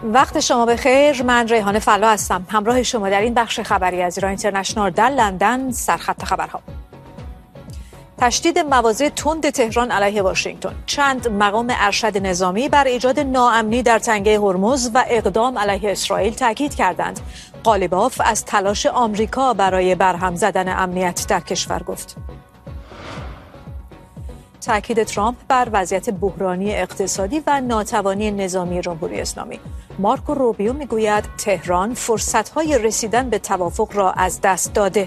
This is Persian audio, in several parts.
وقت شما بخیر. من ریحانه فلا هستم، همراه شما در این بخش خبری از ایران اینترنشنال در لندن. سرخط خبرها: تشدید مواضع تند تهران علیه واشنگتن، چند مقام ارشد نظامی بر ایجاد ناامنی در تنگه هرمز و اقدام علیه اسرائیل تاکید کردند. قالیباف از تلاش آمریکا برای برهم زدن امنیت در کشور گفت. تاکید ترامپ بر وضعیت بحرانی اقتصادی و ناتوانی نظامی جمهوری اسلامی. مارکو روبیو میگوید تهران فرصت‌های رسیدن به توافق را از دست داده.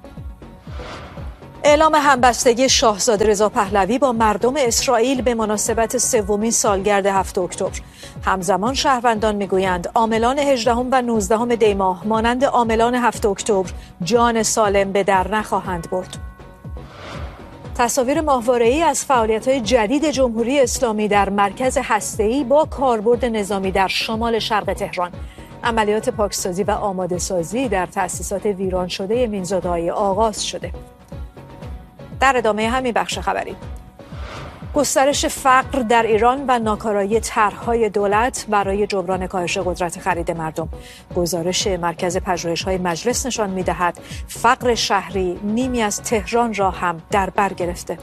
اعلام همبستگی شاهزاده رضا پهلوی با مردم اسرائیل به مناسبت سومین سالگرد 7 اکتبر. همزمان شهروندان میگویند عاملان 18 و 19 دی ماه مانند عاملان 7 اکتبر جان سالم به در نخواهند برد. تصاویر ماهواره‌ای از فعالیت‌های جدید جمهوری اسلامی در مرکز هسته‌ای با کاربرد نظامی در شمال شرق تهران. عملیات پاکسازی و آماده‌سازی در تأسیسات ویران شده مینزاده‌های آغاز شده. در ادامه همین بخش خبری: گسترش فقر در ایران و ناکارایی طرح‌های دولت برای جبران کاهش قدرت خرید مردم. گزارش مرکز پژوهش‌های مجلس نشان می‌دهد فقر شهری نیمی از تهران را هم در بر گرفته.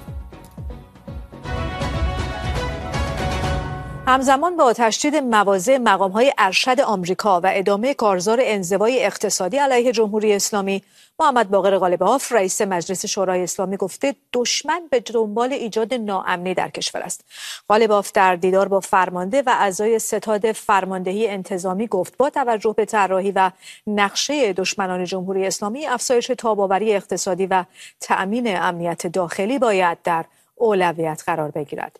همزمان با تشدید مواضع مقام‌های ارشد آمریکا و ادامه کارزار انزوای اقتصادی علیه جمهوری اسلامی، محمد باقر قالیباف رئیس مجلس شورای اسلامی گفته دشمن به دنبال ایجاد ناامنی در کشور است. قالیباف در دیدار با فرمانده و اعضای ستاد فرماندهی انتظامی گفت با توجه به طراحی و نقشه دشمنان جمهوری اسلامی، افزایش تاب‌آوری اقتصادی و تأمین امنیت داخلی باید در اولویت قرار بگیرد.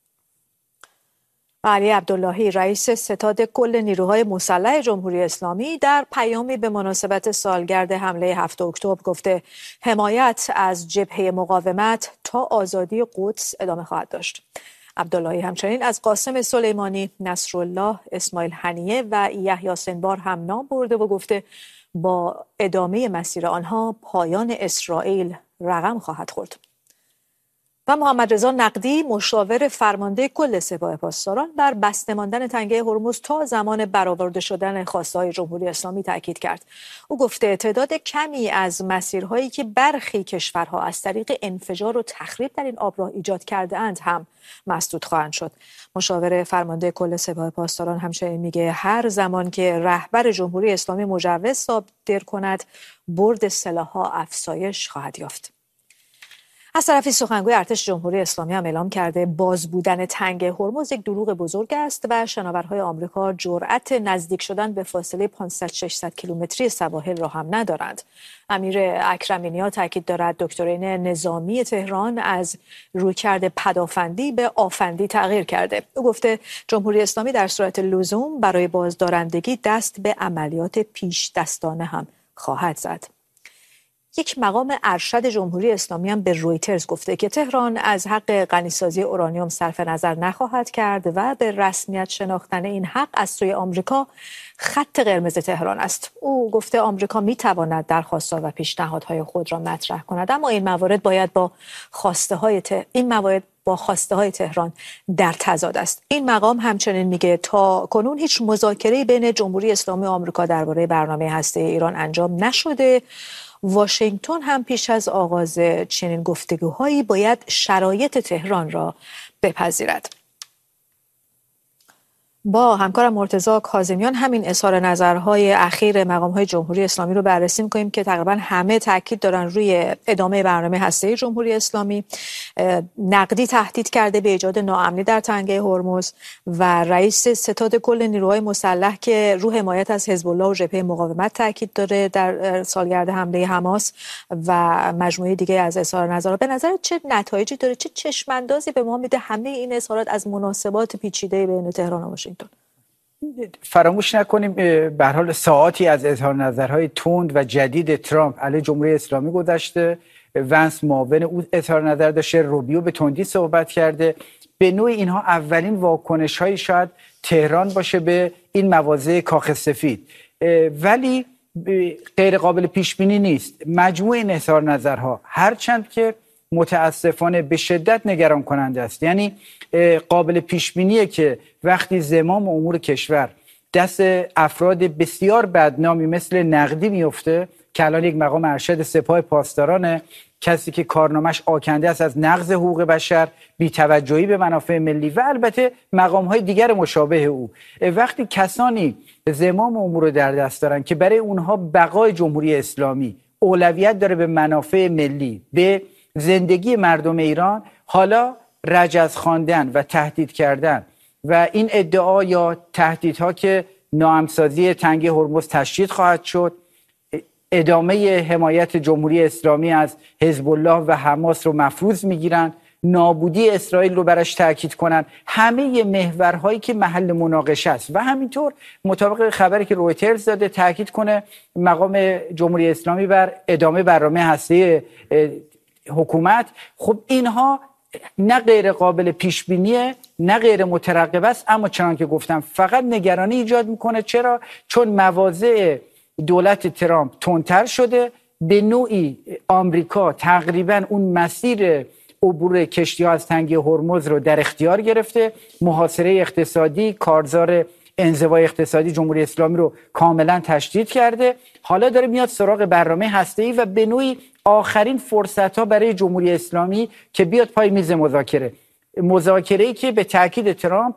علی عبداللهی رئیس ستاد کل نیروهای مسلح جمهوری اسلامی در پیامی به مناسبت سالگرد حمله 7 اکتبر گفته حمایت از جبهه مقاومت تا آزادی قدس ادامه خواهد داشت. عبداللهی همچنین از قاسم سلیمانی، نصرالله، اسماعیل هنیه و یحیی سنوار هم نام برده و گفته با ادامه مسیر آنها پایان اسرائیل رقم خواهد خورد. و محمد رضا نقدی مشاور فرمانده کل سپاه پاسداران بر بسته ماندن تنگه هرمز تا زمان برآورده شدن خواسته‌های جمهوری اسلامی تاکید کرد. او گفته تعداد کمی از مسیرهایی که برخی کشورها از طریق انفجار و تخریب در این آبراه ایجاد کرده اند هم مسدود خواهند شد. مشاور فرمانده کل سپاه پاسداران همچنین میگه هر زمان که رهبر جمهوری اسلامی مجوز صادر کند، برد سلاح‌ها افزایش خواهد یافت. از طرفی سخنگوی ارتش جمهوری اسلامی هم اعلام کرده باز بودن تنگه هرمز یک دروغ بزرگ است و شناورهای آمریکا جرأت نزدیک شدن به فاصله 500-600 کیلومتری سواحل را هم ندارند. امیر اکرمی نیا تاکید دارد دکترین نظامی تهران از رویکرد پدافندی به آفندی تغییر کرده. او گفته جمهوری اسلامی در صورت لزوم برای بازدارندگی دست به عملیات پیش دستانه هم خواهد زد. یک مقام ارشد جمهوری اسلامی هم به رویترز گفته که تهران از حق غنیسازی اورانیوم صرف نظر نخواهد کرد و به رسمیت شناختن این حق از سوی آمریکا خط قرمز تهران است. او گفته آمریکا میتواند درخواست‌ها و پیشنهادهای خود را مطرح کند، اما این موارد با خواسته های تهران در تضاد است. این مقام همچنین میگه تا کنون هیچ مذاکره‌ای بین جمهوری اسلامی و آمریکا درباره برنامه هسته‌ای ایران انجام نشده. واشنگتن هم پیش از آغاز چنین گفتگوهایی باید شرایط تهران را بپذیرد. با همکارم مرتضی کاظمیان همین اظهار نظرهای اخیر مقام‌های جمهوری اسلامی رو بررسی می‌کنیم که تقریبا همه تاکید دارن روی ادامه برنامه هسته‌ای جمهوری اسلامی. نقدی تهدید کرده به ایجاد ناامنی در تنگه هرمز و رئیس ستاد کل نیروهای مسلح که رو حمایت از حزب الله و جبهه مقاومت تاکید داره در سالگرد حمله حماس و مجموعه دیگه از اظهار نظرها. به نظر چه نتایجی داره، چه چشم‌اندازی به ما میده همه این اظهارات از مناسبات پیچیده بین تهران و واشنگتن؟ فراموش نکنیم به هر حال ساعاتی از اظهار نظرهای تند و جدید ترامپ علیه جمهوری اسلامی گذشته. ونس معاون او اظهار نظر داشته، روبیو به تندی صحبت کرده. به نوع اینها اولین واکنش‌های شاید تهران باشه به این مواضع کاخ سفید، ولی غیر قابل پیش بینی نیست. مجموع این اظهار نظرها هرچند که متاسفانه به شدت نگران کننده است، یعنی قابل پیش بینیه که وقتی زمام امور کشور دست افراد بسیار بدنامی مثل نقدی میفته که الان یک مقام ارشد سپاه پاسدارانه، کسی که کارنامش آکنده است از نقض حقوق بشر، بی‌توجهی به منافع ملی و البته مقام‌های دیگر مشابه او. وقتی کسانی زمام امور رو در دست دارن که برای اونها بقای جمهوری اسلامی اولویت داره به منافع ملی، به زندگی مردم ایران، حالا رجز خواندن و تهدید کردن و این ادعا یا تهدیدها که ناهمسازی تنگه هرمز تشدید خواهد شد، ادامه حمایت جمهوری اسلامی از حزب الله و حماس رو مفروض میگیرن، نابودی اسرائیل رو براش تاکید کنن، همه محورهایی که محل مناقشه است و همینطور مطابق خبری که رویترز داده تاکید کنه مقام جمهوری اسلامی بر ادامه برنامه هسته‌ای حکومت. خب اینها نه غیر قابل پیش بینیه نه غیر مترقب است، اما چنان که گفتم فقط نگرانی ایجاد میکنه. چرا؟ چون مواضع دولت ترامپ تندتر شده، به نوعی آمریکا تقریبا اون مسیر عبور کشتی‌ها از تنگه هرمز رو در اختیار گرفته، محاصره اقتصادی، کارزار انزوای اقتصادی جمهوری اسلامی رو کاملا تشدید کرده، حالا داره میاد سراغ برنامه هسته‌ای و به نوعی آخرین فرصت‌ها برای جمهوری اسلامی که بیاد پای میز مذاکره‌ای که به تاکید ترامپ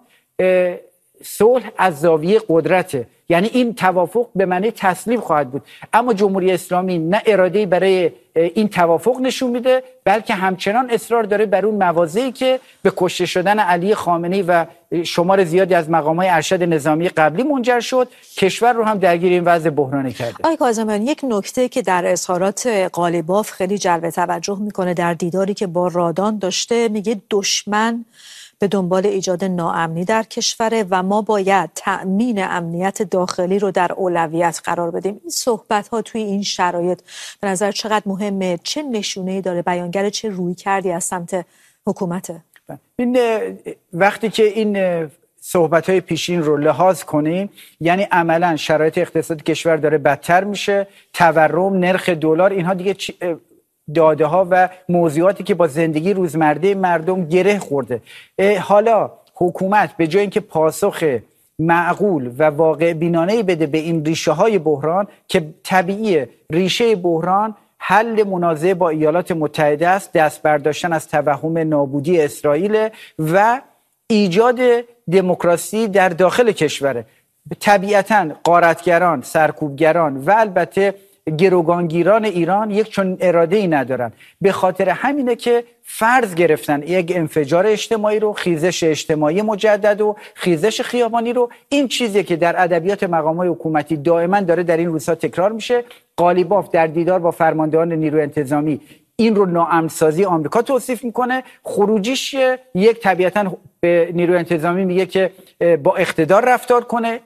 صلح از زاویه قدرته، یعنی این توافق به معنی تسلیم خواهد بود، اما جمهوری اسلامی نه اراده‌ای برای این توافق نشون میده، بلکه همچنان اصرار داره بر اون مواضعی که به کشته شدن علی خامنه‌ای و شمار زیادی از مقام‌های ارشد نظامی قبلی منجر شد، کشور رو هم درگیر این وضع بحرانی کرده. آقای کاظمیان، یک نکته که در اظهارات قالیباف خیلی جلب توجه میکنه در دیداری که با رادان داشته، میگه دشمن به دنبال ایجاد ناامنی در کشوره و ما باید تأمین امنیت داخلی رو در اولویت قرار بدیم. این صحبت‌ها توی این شرایط به نظر چقدر مهمه؟ چه نشونه‌ای داره؟ بیانگر چه رویکردی از سمت حکومته؟ این وقتی که این صحبت‌های پیشین رو لحاظ کنیم، یعنی عملاً شرایط اقتصادی کشور داره بدتر میشه، تورم، نرخ دلار، اینها دیگه داده ها و موضوعاتی که با زندگی روزمره مردم گره خورده. حالا حکومت به جای اینکه پاسخ معقول و واقع بینانه‌ای بده به این ریشه های بحران که طبیعیه، ریشه بحران حل منازعه با ایالات متحده است، دست برداشتن از توهم نابودی اسرائیل و ایجاد دموکراسی در داخل کشوره. طبیعتاً غارتگران، سرکوبگران و البته گروگانگیران ایران یک چون اراده‌ای ندارن. به خاطر همینه که فرض گرفتن یک انفجار اجتماعی رو، خیزش اجتماعی مجدد و خیزش خیابانی رو. این چیزی که در ادبیات مقامات حکومتی دائما داره در این روزها تکرار میشه. قالیباف در دیدار با فرماندهان نیروی انتظامی این رو ناامن‌سازی آمریکا توصیف میکنه. خروجیش یک طبیعتاً به نیروی انتظامی میگه که با اقتدار رفتار کنه.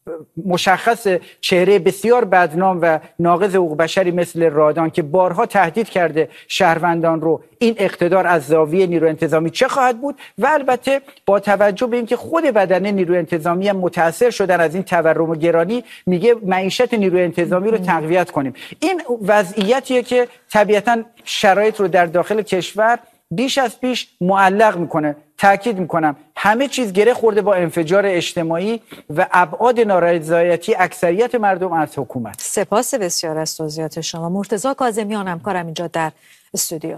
مشخص چهره بسیار بدنام و ناقض حقوق بشری مثل رادان که بارها تهدید کرده شهروندان رو، این اقتدار از زاویه نیروی انتظامی چه خواهد بود؟ و البته با توجه به اینکه خود بدن نیروی انتظامی هم متاثر شدن از این تورم و گرانی، میگه معیشت نیروی انتظامی رو تقویت کنیم. این وضعیتیه که طبیعتاً شرایط رو در داخل کشور بیش از پیش معلق میکنه. تأکید میکنم همه چیز گره خورده با انفجار اجتماعی و ابعاد نارضایتی اکثریت مردم از حکومت. سپاس بسیار از توضیحات شما. مرتضی کاظمیان همکارم اینجا در استودیو.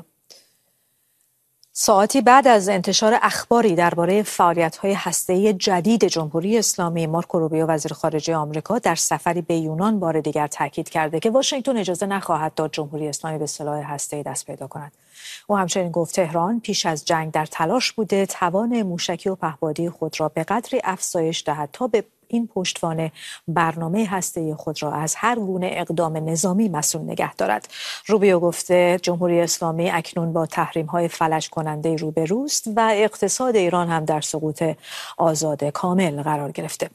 ساعتی بعد از انتشار اخباری درباره فعالیت‌های هسته‌ای جدید جمهوری اسلامی، مارکو روبیو وزیر خارجه آمریکا در سفری به یونان بار دیگر تاکید کرده که واشنگتن اجازه نخواهد داد جمهوری اسلامی به سلاح هسته‌ای دست پیدا کند. او همچنین گفت تهران پیش از جنگ در تلاش بوده توان موشکی و پهپادی خود را به قدری افزایش دهد تا به این پشتوانه برنامه هسته‌ای خود را از هر گونه اقدام نظامی مسئول نگه دارد. روبیو گفته جمهوری اسلامی اکنون با تحریم‌های فلج کننده روبروست و اقتصاد ایران هم در سقوط آزاد کامل قرار گرفته.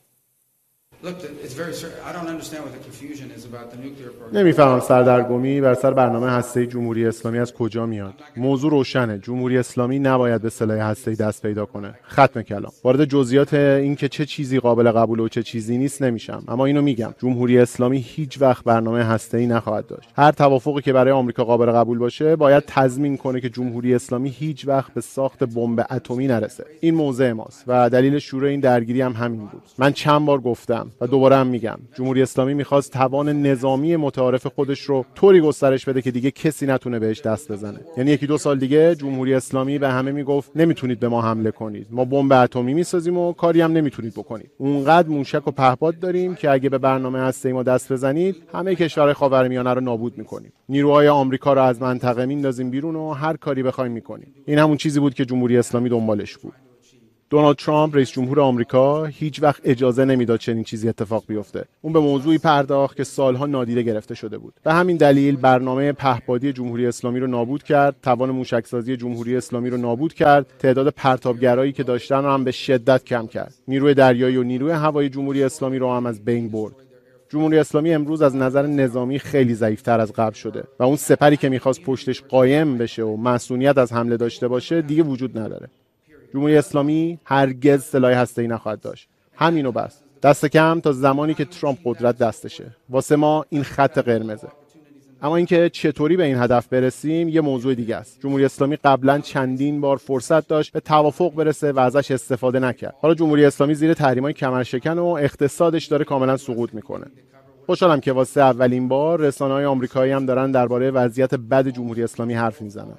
نمیفهمم سردرگمی بر سر برنامه هسته‌ای جمهوری اسلامی از کجا میاد. موضوع روشنه، جمهوری اسلامی نباید به سلاح هسته‌ای دست پیدا کنه. ختم کلام. وارد جزئیات این که چه چیزی قابل قبول و چه چیزی نیست نمیشم، اما اینو میگم جمهوری اسلامی هیچ وقت برنامه هسته‌ای نخواهد داشت. هر توافقی که برای آمریکا قابل قبول باشه باید تضمین کنه که جمهوری اسلامی هیچ وقت به ساخت بمب اتمی نرسه. این موضع ماست و دلیل شروع این درگیری هم همین بود. من چند بار گفتم و دوباره هم میگم جمهوری اسلامی میخواست توان نظامی متعارف خودش رو طوری گسترش بده که دیگه کسی نتونه بهش دست بزنه. یعنی 1-2 سال دیگه جمهوری اسلامی به همه میگفت نمیتونید به ما حمله کنید، ما بمب اتمی میسازیم و کاری هم نمیتونید بکنید. اونقدر موشک و پهپاد داریم که اگه به برنامه هسته‌ای ما دست بزنید همه کشورهای خاورمیانه رو نابود میکنیم. نیروهای آمریکا رو از منطقه میندازیم بیرون و هر کاری بخوایم میکنیم. این همون چیزی بود که جمهوری اسلامی دنبالش بود. دونالد ترامپ رئیس جمهور آمریکا هیچ وقت اجازه نمیداد چنین چیزی اتفاق بیفته. اون به موضوعی پرداخت که سالها نادیده گرفته شده بود. به همین دلیل برنامه پهپادی جمهوری اسلامی رو نابود کرد، توان موشکسازی جمهوری اسلامی رو نابود کرد، تعداد پرتابگرایی که داشتن رو هم به شدت کم کرد. نیروی دریایی و نیروی هوایی جمهوری اسلامی رو هم از بین برد. جمهوری اسلامی امروز از نظر نظامی خیلی ضعیف‌تر از قبل شده و اون سپری که می‌خواست پشتش قایم بشه و مسئولیت از حمله داشته باشه دیگه وجود نداره. جمهوری اسلامی هرگز سلاح هسته‌ای نخواهد داشت. همینو بس. دست کم تا زمانی که ترامپ قدرت دستشه. واسه ما این خط قرمزه. اما اینکه چطوری به این هدف برسیم یه موضوع دیگه است. جمهوری اسلامی قبلا چندین بار فرصت داشت به توافق برسه و ازش استفاده نکرد. حالا جمهوری اسلامی زیر تحریم‌های کمرشکن و اقتصادش داره کاملا سقوط میکنه. خوشحالم که واسه اولین بار رسانه‌های آمریکایی هم دارن درباره وضعیت بد جمهوری اسلامی حرف میزنن.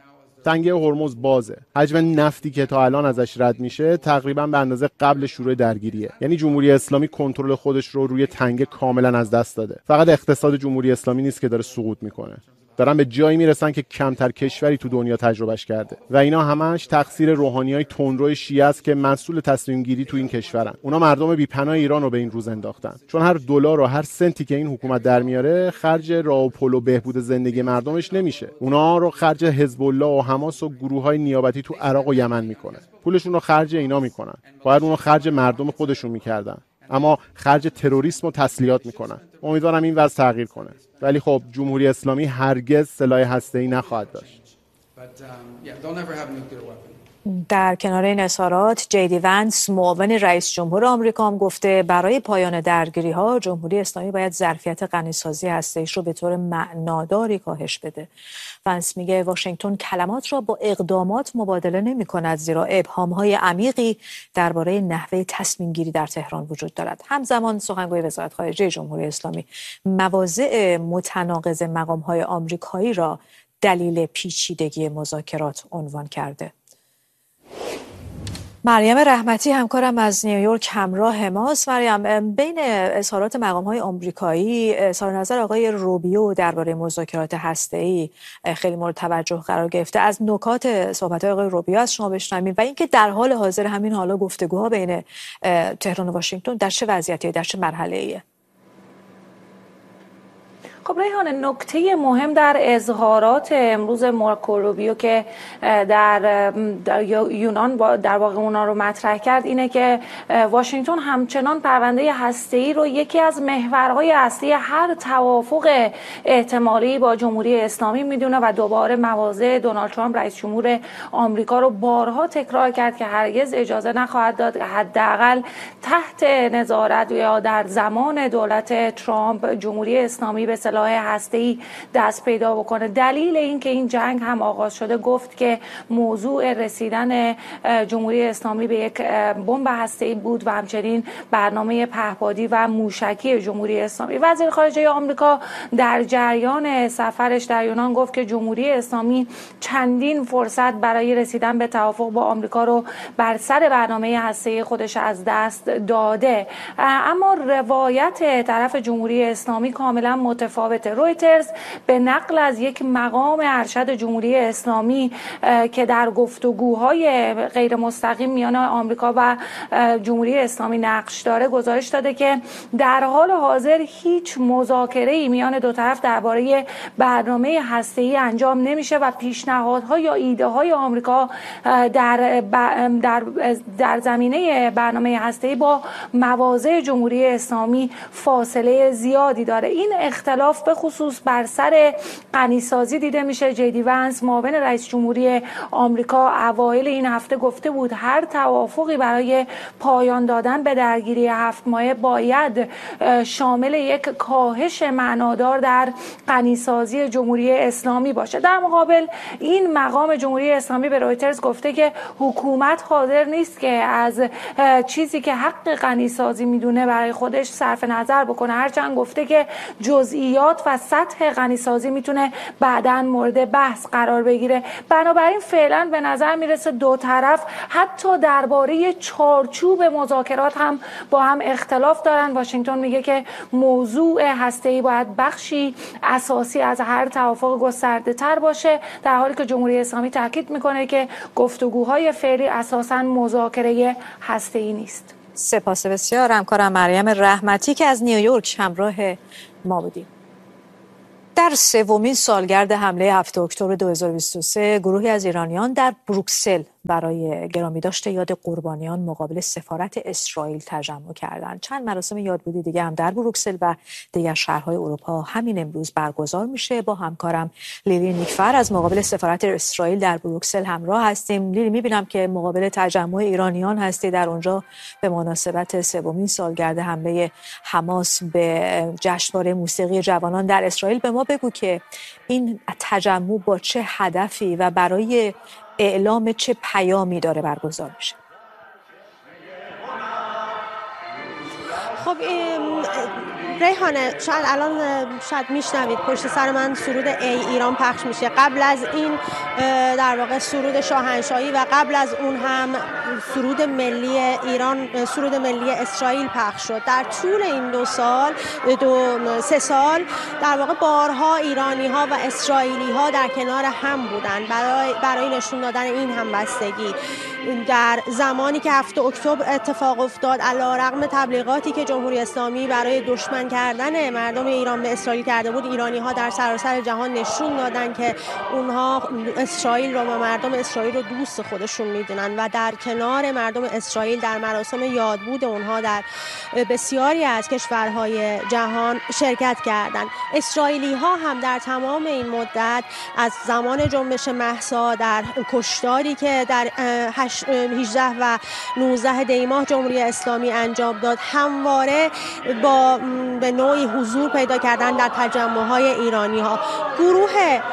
تنگه هرمز بازه. حجم نفتی که تا الان ازش رد میشه تقریبا به اندازه قبل شروع درگیریه. یعنی جمهوری اسلامی کنترل خودش رو روی تنگه کاملا از دست داده. فقط اقتصاد جمهوری اسلامی نیست که داره سقوط میکنه. دارن به جایی میرسن که کمتر کشوری تو دنیا تجربهش کرده و اینا همش تقصیر روحانیای تندرو شیعه است که مسئول تصمیم گیری تو این کشورن. اونا مردم بی‌پناه ایران رو به این روز انداختن، چون هر دلار و هر سنتی که این حکومت در میاره خرج راه و پل و بهبود زندگی مردمش نمیشه. اونا رو خرج حزب الله و حماس و گروه‌های نیابتی تو عراق و یمن میکنه. پولشون رو خرج اینا میکنن. باید اونو خرج مردم خودشون میکردن، اما خرج تروریسم و تسلیحات میکنن. امیدوارم این وضع تغییر کنه. ولی خب جمهوری اسلامی هرگز سلاح هسته‌ای نخواهد داشت. در کنار این اظهارات جیدی ونس معاون رئیس جمهور آمریکا هم گفته برای پایان درگیری‌ها جمهوری اسلامی باید ظرفیت غنیسازی هسته‌ایش رو به طور معناداری کاهش بده. ونس میگه واشنگتن کلمات را با اقدامات مبادله نمی‌کند، زیرا ابهام‌های عمیقی درباره نحوه تصمیم گیری در تهران وجود دارد. همزمان سخنگوی وزارت خارجه جمهوری اسلامی مواضع متناقض مقام‌های آمریکایی را دلیل پیچیدگی مذاکرات عنوان کرده. مریم رحمتی همکارم از نیویورک همراه ماست. مریم، بین اظهارات مقام‌های آمریکایی اظهار نظر آقای روبیو درباره مذاکرات هسته‌ای خیلی مورد توجه قرار گرفته. از نکات صحبت‌های آقای روبیو از شما بشنویم و اینکه در حال حاضر همین حالا گفتگوها بین تهران و واشنگتن در چه وضعیتی، در چه مرحله‌ایه؟ خب ریحانه، نکته مهم در اظهارات امروز مارکو روبیو که در یونان در واقع اونا رو مطرح کرد اینه که واشنگتن همچنان پرونده هسته‌ای رو یکی از محورهای اصلی هر توافق احتمالی با جمهوری اسلامی میدونه و دوباره مواضع دونالد ترامپ رئیس جمهور آمریکا رو بارها تکرار کرد که هرگز اجازه نخواهد داد حداقل تحت نظارت یا در زمان دولت ترامپ جمهوری اسلامی به سلاح هسته‌ای دست پیدا بکنه. دلیل این که این جنگ هم آغاز شده گفت که موضوع رسیدن جمهوری اسلامی به یک بمب هسته‌ای بود و همچنین برنامه پهپادی و موشکی جمهوری اسلامی. وزیر خارجه آمریکا در جریان سفرش در یونان گفت که جمهوری اسلامی چندین فرصت برای رسیدن به توافق با آمریکا رو بر سر برنامه هسته‌ای خودش از دست داده، اما روایت طرف جمهوری اسلامی کاملا متفاوت. رویترز به نقل از یک مقام ارشد جمهوری اسلامی که در گفتگوهای غیر مستقیم میان آمریکا و جمهوری اسلامی نقش داره گزارش داده که در حال حاضر هیچ مذاکره‌ای میان دو طرف درباره برنامه هسته‌ای انجام نمیشه و پیشنهادها یا ایده‌های آمریکا در زمینه برنامه هسته‌ای با مواضع جمهوری اسلامی فاصله زیادی داره. این اختلاف اختلاف به خصوص بر سر غنیسازی دیده میشه. جی دی ونس معاون رئیس جمهوری آمریکا اوایل این هفته گفته بود هر توافقی برای پایان دادن به درگیری 7 ماهه باید شامل یک کاهش معنادار در غنیسازی جمهوری اسلامی باشه. در مقابل این مقام جمهوری اسلامی به رویترز گفته که حکومت حاضر نیست که از چیزی که حق غنیسازی میدونه برای خودش صرف نظر بکنه، هرچند گفته که جزئیات و سطح غنیسازی میتونه بعداً مورد بحث قرار بگیره. بنابراین فعلا به نظر میرسه دو طرف حتی درباره چارچوب مذاکرات هم با هم اختلاف دارن. واشنگتن میگه که موضوع هسته‌ای باید بخشی اساسی از هر توافق گسترده تر باشه، در حالی که جمهوری اسلامی تاکید میکنه که گفتگوهای فعلی اساساً مذاکره هسته‌ای نیست. سپاس بسیار همکارم مریم رحمتی که از نیویورک همراه ما بودیم. در سومین سالگرد حمله 7 اکتبر 2023 گروهی از ایرانیان در بروکسل برای گرامیداشت یاد قربانیان مقابل سفارت اسرائیل تجمع کردند. چند مراسم یادبودی دیگه هم در بروکسل و دیگر شهرهای اروپا همین امروز برگزار میشه. با همکارم لیلی نیکفر از مقابل سفارت اسرائیل در بروکسل همراه هستیم. لیلی، میبینم که مقابل تجمع ایرانیان هستی در اونجا به مناسبت سومین سالگرد حمله حماس به جشنواره موسیقی جوانان در اسرائیل. به ما بگو که این تجمع با چه هدفی و برای اعلام چه پیامی داره برگزار میشه؟ خب ریحانه، شاید میشنوید پشت سر من سرود ای ایران پخش میشه. قبل از این در واقع سرود شاهنشاهی و قبل از اون هم سرود ملی ایران، سرود ملی اسرائیل پخش شد. در طول این سه سال در واقع بارها ایرانی ها و اسرائیلی ها در کنار هم بودن برای نشون دادن این همبستگی. در زمانی که 7 اکتبر اتفاق افتاد، علیرغم تبلیغاتی که جمهوری اسلامی برای دشمن کردن مردم ایران به اسرائیل کرده بود، ایرانی ها در سراسر جهان نشون دادن که اونها اسرائیل رو و مردم اسرائیل رو دوست خودشون میدونن و در کنار مردم اسرائیل در مراسم یادبود اونها در بسیاری از کشورهای جهان شرکت کردند. اسرائیلی ها هم در تمام این مدت از زمان جنبش مهسا، در کشتاری که در 18 و 19 دی ماه جمهوری اسلامی انجام داد، همواره به نوعی حضور پیدا کردن در تجمع‌های ایرانی‌ها. گروه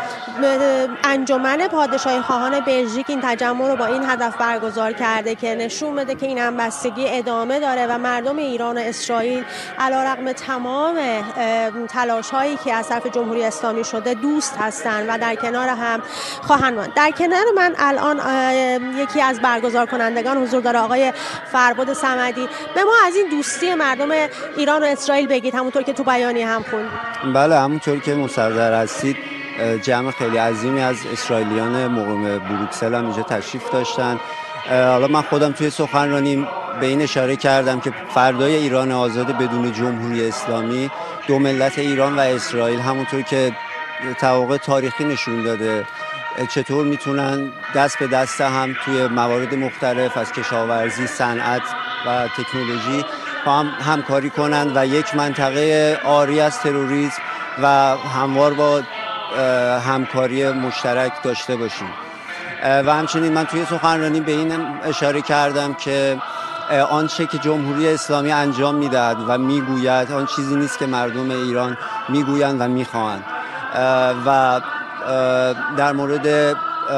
انجمن پادشاهی خواهان بلژیک این تجمع رو با این هدف برگزار کرده که نشون بده که این همبستگی ادامه داره و مردم ایران و اسرائیل علیرغم تمام تلاش‌هایی که از طرف جمهوری اسلامی شده دوست هستند و در کنار هم خواهند ماند. در کنار من الان یکی از برگزار کنندگان حضور داره، آقای فربد صمدی. به ما از این دوستی مردم ایران و اسرائیل بگید، همونطور که تو بیانیه هم خوندید. بله، همونطور که مصدر هستید، جمع خیلی عظیمی از اسرائیلیان مقیم بروکسل هم اینجا تشریف داشتن. حالا من خودم توی سخنرانیم به این اشاره کردم که فردای ایران آزاد بدون جمهوری اسلامی، دو ملت ایران و اسرائیل همونطور که توافق تاریخی نشون داده چطور میتونن دست به دست هم توی موارد مختلف از کشاورزی، صنعت و تکنولوژی با هم همکاری کنن و یک منطقه عاری از تروریسم و هموار با همکاری مشترک داشته باشیم. و همچنین من توی سخنرانی به این اشاره کردم که آنچه که جمهوری اسلامی انجام میدهد و میگوید آن چیزی نیست که مردم ایران میگویند و میخواهند. و در مورد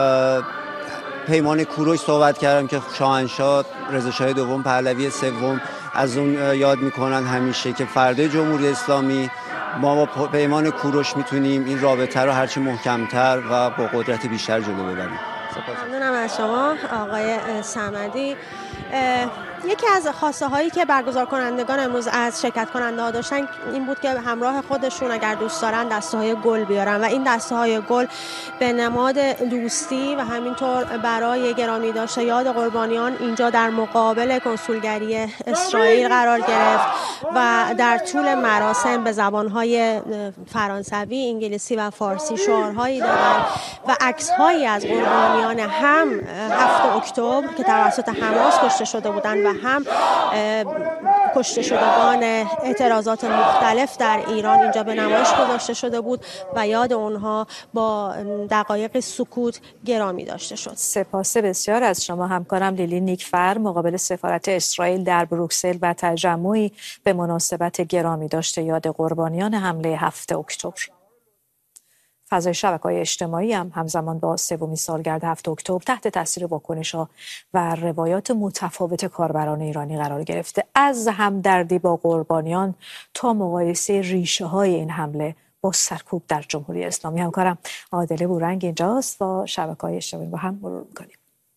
پیمان کوروش صحبت کردم که شاهنشاه رضا شاه دوم پهلوی سوم از اون یاد میکنن همیشه که فردای جمهوری اسلامی ما با پیمان کوروش میتونیم این رابطه رو هرچی محکمتر و با قدرت بیشتر جلو ببریم. ممنونم از شما آقای صمدی. یکی از خواسته هایی که برگزار کنندگان امروز از شرکت کننده ها داشتن این بود که همراه خودشون اگر دوست دارن دسته های گل بیارن و این دسته های گل به نماد دوستی و همینطور برای گرامی داشته یاد قربانیان اینجا در مقابل کنسولگری اسرائیل قرار گرفت و در طول مراسم به زبانهای فرانسوی، انگلیسی و فارسی شعارهایی دادن و عکس‌هایی از قربانیان هم 7 اکتبر که توسط حماس کشته شده بودند و هم کشته شدگان اعتراضات مختلف در ایران اینجا به نمایش گذاشته شده بود و یاد اونها با دقایق سکوت گرامی داشته شد. سپاس بسیار از شما همکارم لیلی نیکفر مقابل سفارت اسرائیل در بروکسل و تجمعی به مناسبت گرامی داشته یاد قربانیان حمله 7 اکتبر. فضای شبکه‌های اجتماعی هم همزمان با سومین سالگرد 7 اکتبر تحت تاثیر واکنش‌ها و روایات متفاوت کاربران ایرانی قرار گرفته، از همدردی با قربانیان تا مقایسه ریشه‌های این حمله با سرکوب در جمهوری اسلامی. همکارم عادله بورنگ اینجاست، با شبکه‌های اجتماعی با هم مرور می‌کنیم.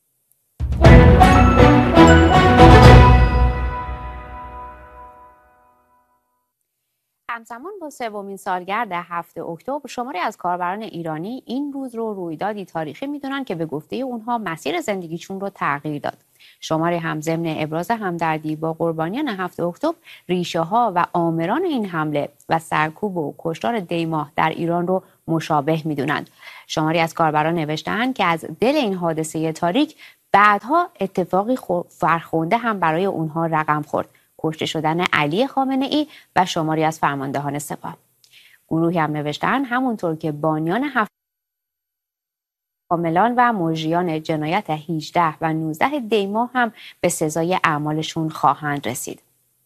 همزمان با سومین سالگرد 7 اکتبر شماری از کاربران ایرانی این روز رو رویدادی تاریخی میدونن که به گفته اونها مسیر زندگیشون رو تغییر داد. شماری هم ضمن ابراز همدردی با قربانیان 7 اکتبر ریشه ها و آمران این حمله و سرکوب و کشتار دیماه در ایران رو مشابه میدونند. شماری از کاربران نوشتن که از دل این حادثه تاریک بعدها اتفاقی فرخنده هم برای اونها رقم خورد: کشته شدن علی خامنه‌ای و شماری از فرماندهان سپاه. گروهی هم نوشتن همونطور که بانیان 7 عاملان و مجریان جنایت 18 و 19 دیماه هم به سزای اعمالشون خواهند رسید.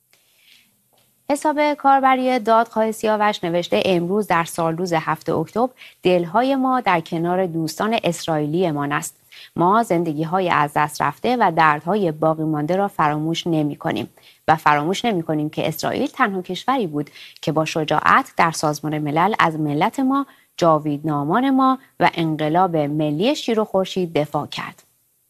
حساب کاربری دادخواه سیاوش نوشته امروز در سالروز 7 اکتبر دلهای ما در کنار دوستان اسرائیلیمان است. ما زندگی‌های از دست رفته و دردهای باقی مانده را فراموش نمی‌کنیم و فراموش نمی‌کنیم که اسرائیل تنها کشوری بود که با شجاعت در سازمان ملل از ملت ما، جاویدنامان ما و انقلاب ملی شیر و خورشید دفاع کرد.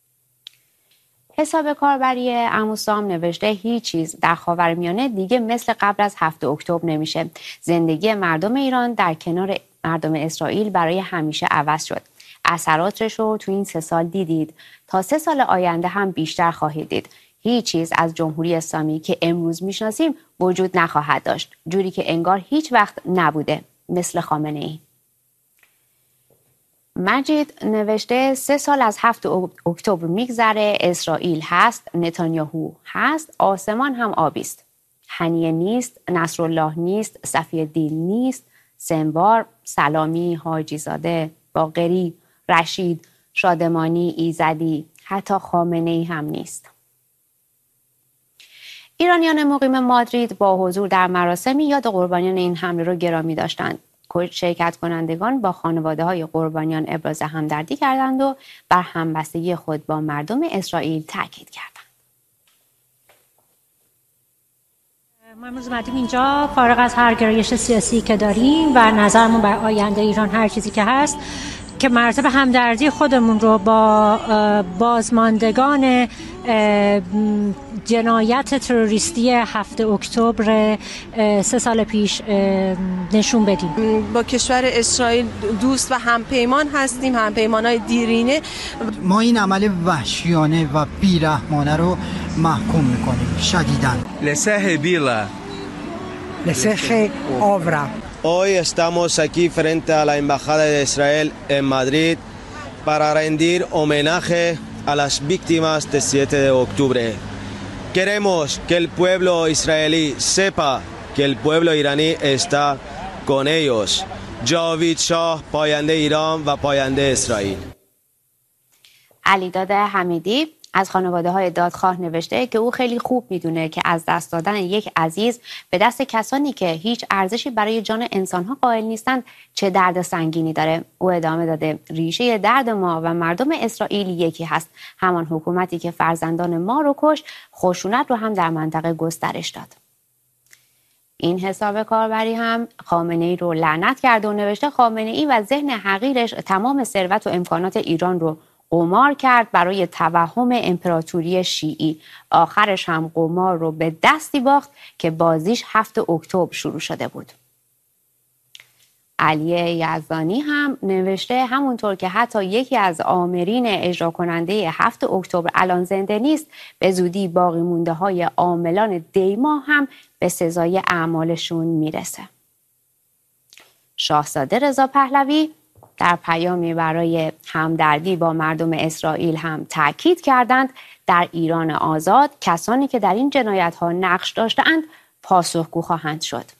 حساب کاربری عموسام نوشته هیچ چیز در خاورمیانه دیگه مثل قبل از 7 اکتبر نمیشه. زندگی مردم ایران در کنار مردم اسرائیل برای همیشه عوض شد. اثراتش رو تو این 3 سال دیدید، تا 3 سال آینده هم بیشتر خواهید دید. هیچ چیز از جمهوری اسلامی که امروز میشناسیم وجود نخواهد داشت، جوری که انگار هیچ وقت نبوده، مثل خامنه‌ای. مجید نوشته 3 سال از 7 اکتبر میگذره، اسرائیل هست، نتانیاهو هست، آسمان هم آبی است. هنیه نیست، نصرالله نیست، صفی‌الدین نیست، سنوار، سلامی، حاجی زاده، باقری، رشید، شادمانی، ایزدی، حتی خامنه‌ای هم نیست. ایرانیان مقیم مادرید با حضور در مراسمی یاد قربانیان این حمله را گرامی داشتند. شرکت کنندگان با خانواده‌های قربانیان ابراز همدردی کردند و بر همبستگی خود با مردم اسرائیل تاکید کردند. ما امروز اومدیم اینجا فارغ از هر گرایش سیاسی که داریم و نظرمون بر آینده ایران هر چیزی که هست، که مراتب همدردی خودمون رو با بازماندگان جنایت تروریستی 7 اکتبر 3 سال پیش نشون بدیم. با کشور اسرائیل دوست و همپیمان هستیم، همپیمانای دیرینه. ما این عمل وحشیانه و بیرحمانه رو محکوم میکنیم شدیداً. Leseje obra. Hoy estamos aquí frente a la Embajada de Israel en Madrid para rendir homenaje a las víctimas del 7 de octubre. Queremos que el pueblo israelí sepa que el pueblo iraní está con ellos. جاوید شاه پاینده ایران و پاینده اسرائیل. علیداد حمیدی از خانواده‌های دادخواه نوشته که او خیلی خوب میدونه که از دست دادن یک عزیز به دست کسانی که هیچ ارزشی برای جان انسان‌ها قائل نیستند چه درد سنگینی داره. او ادامه داده ریشه درد ما و مردم اسرائیل یکی هست، همان حکومتی که فرزندان ما رو کشت، خشونت رو هم در منطقه گسترش داد. این حساب کاربری هم خامنه‌ای رو لعنت کرده و نوشته خامنه‌ای و ذهن حقیرش تمام ثروت و امکانات ایران رو قمار کرد برای توهم امپراتوری شیعی. آخرش هم قمار رو به دستی باخت که بازیش 7 اکتبر شروع شده بود. علی یزدانی هم نوشته همونطور که حتی یکی از آمرین اجرا کننده 7 اکتبر الان زنده نیست، به زودی باقی مونده های عاملان دیما هم به سزای اعمالشون میرسه. شاهزاده رضا پهلوی در پیامی برای همدردی با مردم اسرائیل هم تاکید کردند در ایران آزاد کسانی که در این جنایت‌ها نقش داشته‌اند پاسخگو خواهند شد.